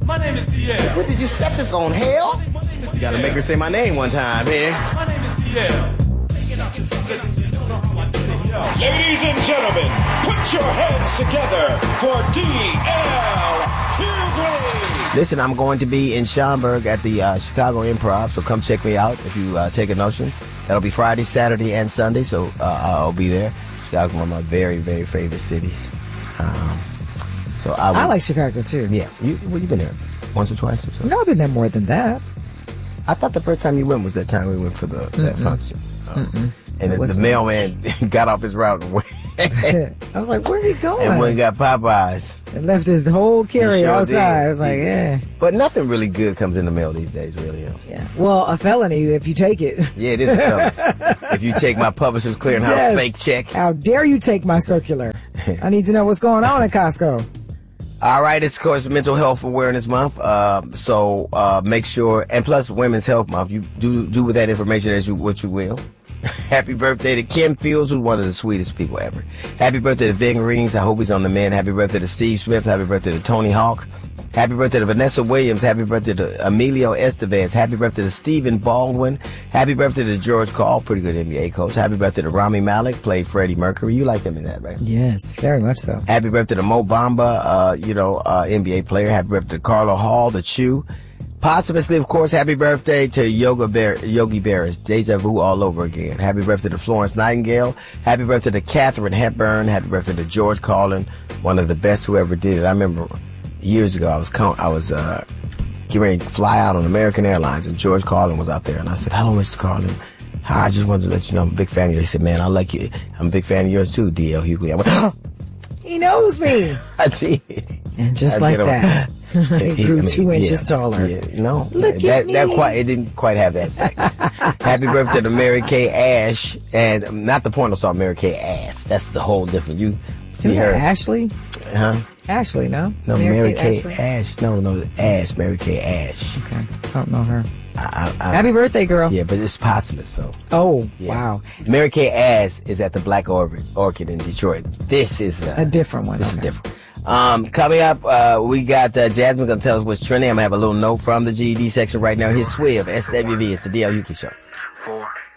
My name is DL. What did you set this on, hell? You gotta make her say my name one time here. My name is DL. Ladies and gentlemen, put your hands together for DL Hughley. Listen, I'm going to be in Schaumburg at the Chicago Improv, so come check me out if you take a notion. That'll be Friday, Saturday, and Sunday, so I'll be there. Chicago's one of my very, very favorite cities. So I like Chicago, too. Yeah. You've been there once or twice or so? No, I've been there more than that. I thought the first time you went was that time we went for that function. And the mailman got off his route and went. I was like, where's he going? And went and got Popeyes. And left his whole carrier outside. Did. I was like, yeah. But nothing really good comes in the mail these days, really. Yeah. Well, a felony if you take it. Yeah, it is a felony. If you take my Publishers Clearinghouse fake check. How dare you take my circular? I need to know what's going on at Costco. All right, it's, of course, Mental Health Awareness Month. So make sure, and plus Women's Health Month, you do with that information what you will. Happy birthday to Kim Fields, who's one of the sweetest people ever. Happy birthday to Ving Rings. I hope he's on the mend. Happy birthday to Steve Smith. Happy birthday to Tony Hawk. Happy birthday to Vanessa Williams. Happy birthday to Emilio Estevez. Happy birthday to Stephen Baldwin. Happy birthday to George Karl, pretty good NBA coach. Happy birthday to Rami Malek, played Freddie Mercury. You like him in that, right? Yes, very much so. Happy birthday to Mo Bamba, NBA player. Happy birthday to Carlo Hall, the Chew. Posthumously, of course, happy birthday to Yogi Berra. Deja vu all over again. Happy birthday to Florence Nightingale. Happy birthday to Katharine Hepburn. Happy birthday to George Carlin, one of the best who ever did it. I remember years ago, I was getting ready to fly out on American Airlines, and George Carlin was out there, and I said, "Hello, Mr. Carlin. Hi, I just wanted to let you know I'm a big fan of yours." He said, "Man, I like you. I'm a big fan of yours too, D.L. Hughley." I went, "Oh." He knows me. I did. And just like that, he grew 2 inches taller. Yeah, no, Look at me. It didn't quite have that effect. Happy birthday to Mary Kay Ash, and not the porno star Mary Kay Ass. That's the whole different. You see her, Ashley? Huh? Ashley, no? No, Mary Kay Ash. No, Ash. Mary Kay Ash. Okay, I don't know her. Happy birthday, girl. Yeah, but it's posthumous, so. Oh, yeah. Wow. Mary Kay Ash is at the Black Orchid in Detroit. This is a different one. This is different. Coming up, we got Jasmine gonna tell us what's trending. I'm gonna have a little note from the GED section right now. Here's Swiv, SWV. It's the DL Hughley Show. 4